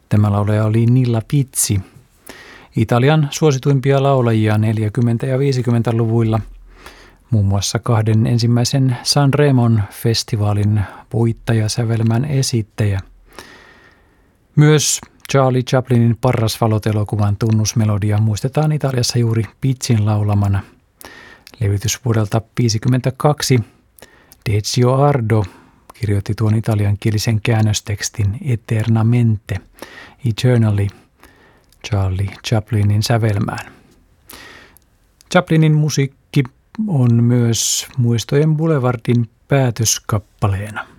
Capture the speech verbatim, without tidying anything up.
Tämä laulaja oli Nilla Pizzi, Italian suosituimpia laulajia neljäkymmentä- ja viisikymmentäluvuilla, muun muassa kahden ensimmäisen Sanremon festivaalin voittajasävelmän esittäjä. Myös Charlie Chaplinin Parras valot-elokuvan tunnusmelodia muistetaan Italiassa juuri Pizzin laulamana. Levitys vuodelta tuhatyhdeksänsataaviisikymmentäkaksi Decio Ardo kirjoitti tuon italiankielisen käännöstekstin Eternamente, Eternally, Charlie Chaplinin sävelmään. Chaplinin musiikki on myös Muistojen Boulevardin päätöskappaleena.